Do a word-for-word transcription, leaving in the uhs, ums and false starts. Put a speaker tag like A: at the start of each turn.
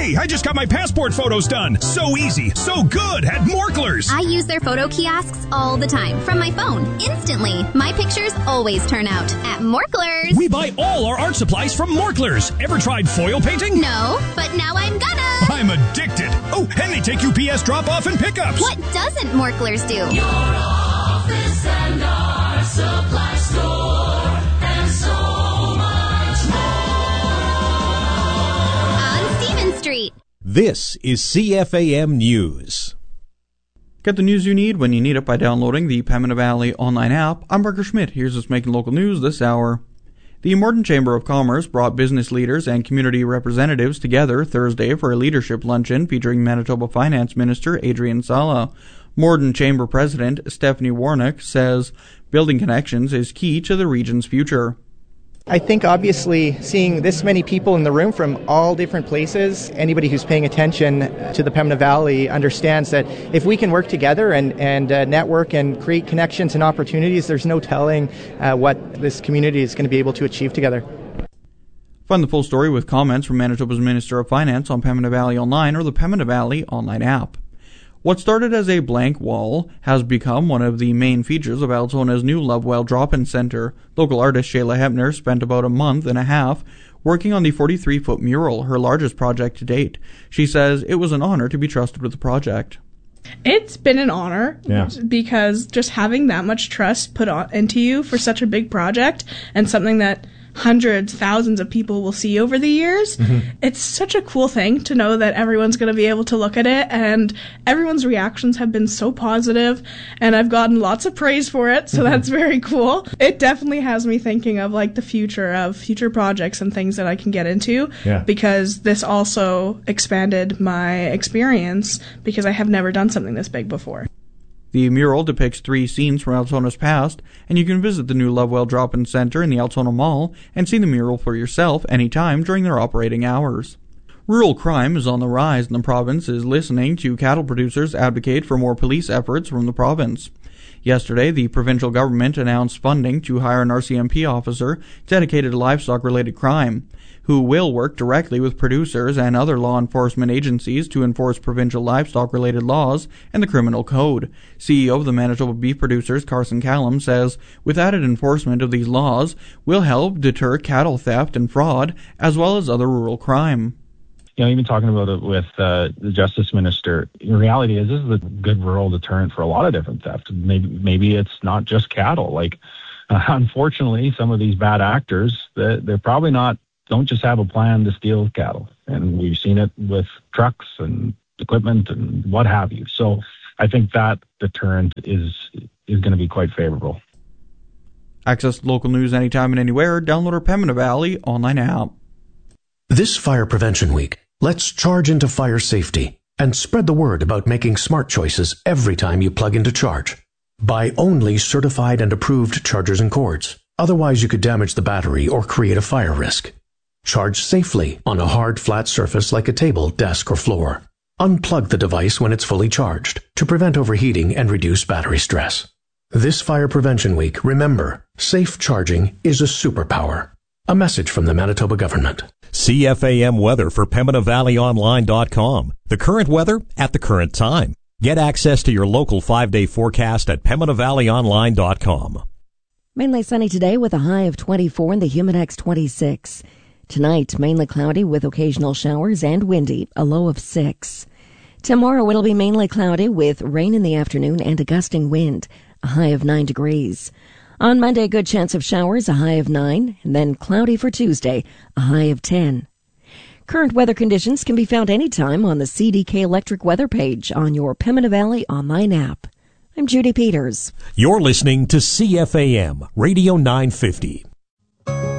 A: Hey, I just got my passport photos done. So easy, so good at Morklers.
B: I use their photo kiosks all the time from my phone, instantly. My pictures always turn out at Morklers.
A: We buy all our art supplies from Morklers. Ever tried foil painting?
B: No, but now I'm gonna.
A: I'm addicted. Oh, and they take U P S drop-off and pickups.
B: What doesn't Morklers do?
C: Your office and our supply store and so much more.
B: On Stevens Street.
D: This is C F A M News.
E: Get the news you need when you need it by downloading the Pembina Valley online app. I'm Parker Schmidt. Here's what's making local news this hour. The Morden Chamber of Commerce brought business leaders and community representatives together Thursday for a leadership luncheon featuring Manitoba Finance Minister Adrian Sala. Morden Chamber President Stephanie Warnock says building connections is key to the region's future.
F: I think obviously seeing this many people in the room from all different places, anybody who's paying attention to the Pembina Valley understands that if we can work together and, and uh, network and create connections and opportunities, there's no telling uh, what this community is going to be able to achieve together.
E: Find the full story with comments from Manitoba's Minister of Finance on Pembina Valley Online or the Pembina Valley online app. What started as a blank wall has become one of the main features of Altona's new Lovewell Drop-In Center. Local artist Shayla Hepner spent about a month and a half working on the forty-three foot mural, her largest project to date. She says it was an honor to be trusted with the project.
G: It's been an honor
H: yeah.
G: because just having that much trust put on, into you for such a big project and something that hundreds, thousands of people will see over the years. Mm-hmm. It's such a cool thing to know that everyone's going to be able to look at it, and everyone's reactions have been so positive, and I've gotten lots of praise for it, so mm-hmm. that's very cool. It definitely has me thinking of like the future of future projects and things that I can get into,
H: yeah.
G: because this also expanded my experience because I have never done something this big before.
E: The mural depicts three scenes from Altona's past, and you can visit the new Lovewell Drop-In Center in the Altona Mall and see the mural for yourself anytime during their operating hours. Rural crime is on the rise, and the province is listening to cattle producers advocate for more police efforts from the province. Yesterday, the provincial government announced funding to hire an R C M P officer dedicated to livestock-related crime, who will work directly with producers and other law enforcement agencies to enforce provincial livestock-related laws and the criminal code. C E O of the Manitoba Beef Producers, Carson Callum, says with added enforcement of these laws will help deter cattle theft and fraud, as well as other rural crime.
H: You know, even talking about it with uh, the Justice Minister, the reality is this is a good rural deterrent for a lot of different theft. Maybe, maybe it's not just cattle. Like, uh, unfortunately, some of these bad actors, they're, they're probably not, don't just have a plan to steal cattle. And we've seen it with trucks and equipment and what have you. So I think that deterrent is is going to be quite favorable.
E: Access local news anytime and anywhere. Download our Pembina Valley online app.
I: This Fire Prevention Week, let's charge into fire safety and spread the word about making smart choices every time you plug in to charge. Buy only certified and approved chargers and cords. Otherwise, you could damage the battery or create a fire risk. Charge safely on a hard, flat surface like a table, desk, or floor. Unplug the device when it's fully charged to prevent overheating and reduce battery stress. This Fire Prevention Week, remember, safe charging is a superpower. A message from the Manitoba government.
D: C F A M weather for Pembina Valley Online dot com. The current weather at the current time. Get access to your local five-day forecast at Pembina Valley Online dot com.
J: Mainly sunny today with a high of twenty-four and the Humidex twenty-six. Tonight, mainly cloudy with occasional showers and windy, a low of six. Tomorrow, it'll be mainly cloudy with rain in the afternoon and a gusting wind, a high of nine degrees. On Monday, a good chance of showers, a high of nine, and then cloudy for Tuesday, a high of ten. Current weather conditions can be found anytime on the C D K Electric weather page on your Pembina Valley online app. I'm Judy Peters.
D: You're listening to C F A M Radio nine fifty.